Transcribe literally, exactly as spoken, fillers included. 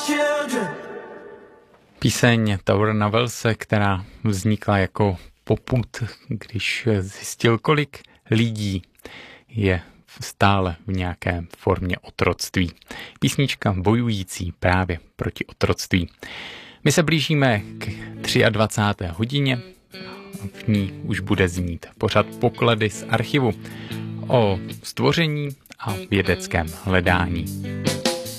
Píseň Taurana Wellse, která vznikla jako popud, když zjistil, kolik lidí je stále v nějaké formě otroctví. Písnička bojující právě proti otroctví. My se blížíme k dvacáté třetí hodině. V ní už bude znít pořad Poklady z archivu o stvoření a vědeckém hledání.